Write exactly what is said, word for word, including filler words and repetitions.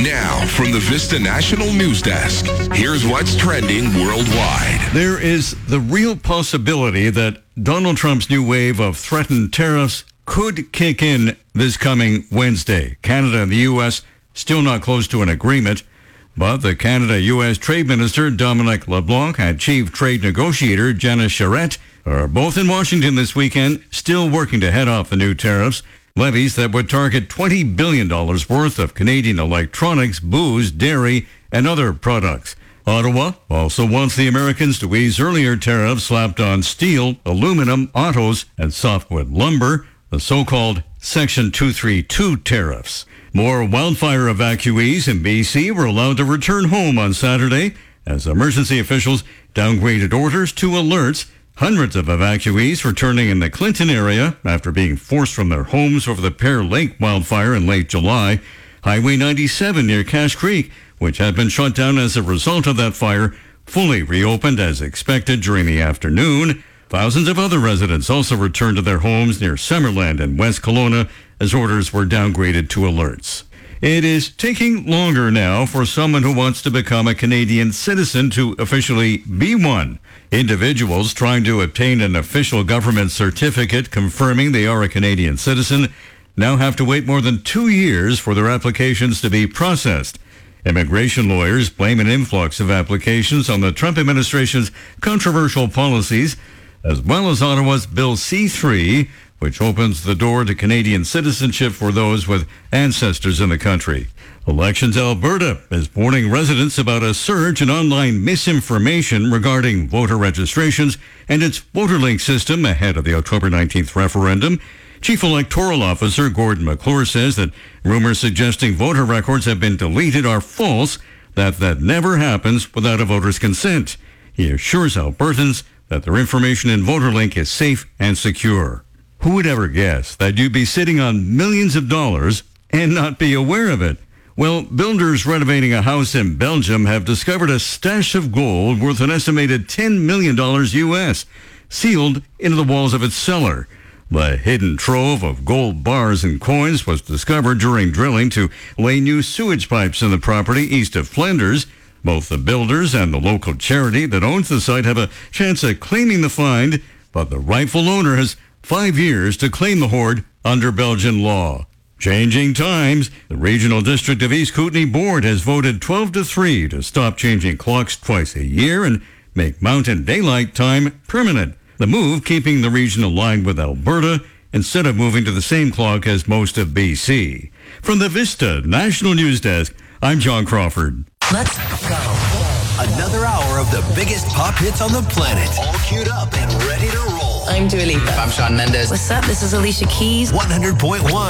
Now, from the Vista National News Desk, here's what's trending worldwide. There is the real possibility that Donald Trump's new wave of threatened tariffs could kick in this coming Wednesday. Canada and the U S still not close to an agreement, but the Canada-U S Trade Minister Dominic LeBlanc and Chief Trade Negotiator Janice Charette are both in Washington this weekend, still working to head off the new tariffs, levies that would target twenty billion dollars worth of Canadian electronics, booze, dairy, and other products. Ottawa also wants the Americans to ease earlier tariffs slapped on steel, aluminum, autos, and softwood lumber, the so-called Section two thirty-two tariffs. More wildfire evacuees in B C were allowed to return home on Saturday as emergency officials downgraded orders to alerts. Hundreds of evacuees returning in the Clinton area after being forced from their homes over the Pear Lake wildfire in late July. Highway ninety-seven near Cache Creek, which had been shut down as a result of that fire, fully reopened as expected during the afternoon. Thousands of other residents also returned to their homes near Summerland and West Kelowna as orders were downgraded to alerts. It is taking longer now for someone who wants to become a Canadian citizen to officially be one. Individuals trying to obtain an official government certificate confirming they are a Canadian citizen now have to wait more than two years for their applications to be processed. Immigration lawyers blame an influx of applications on the Trump administration's controversial policies, as well as Ottawa's Bill C three, which opens the door to Canadian citizenship for those with ancestors in the country. Elections Alberta is warning residents about a surge in online misinformation regarding voter registrations and its VoterLink system ahead of the October nineteenth referendum. Chief Electoral Officer Gordon McClure says that rumors suggesting voter records have been deleted are false, that that never happens without a voter's consent. He assures Albertans that their information in VoterLink is safe and secure. Who would ever guess that you'd be sitting on millions of dollars and not be aware of it? Well, builders renovating a house in Belgium have discovered a stash of gold worth an estimated ten million dollars U S, sealed into the walls of its cellar. The hidden trove of gold bars and coins was discovered during drilling to lay new sewage pipes in the property east of Flanders. Both the builders and the local charity that owns the site have a chance at claiming the find, but the rightful owner has five years to claim the hoard under Belgian law. Changing times. The Regional District of East Kootenay Board has voted twelve to three to stop changing clocks twice a year and make Mountain Daylight Time permanent. The move keeping the region aligned with Alberta instead of moving to the same clock as most of B C. From the Vista National News Desk, I'm John Crawford. Let's go. Another hour of the biggest pop hits on the planet. All queued up and ready to roll. I'm Dua Lipa. I'm Shawn Mendes. What's up? This is Alicia Keys. one hundred point one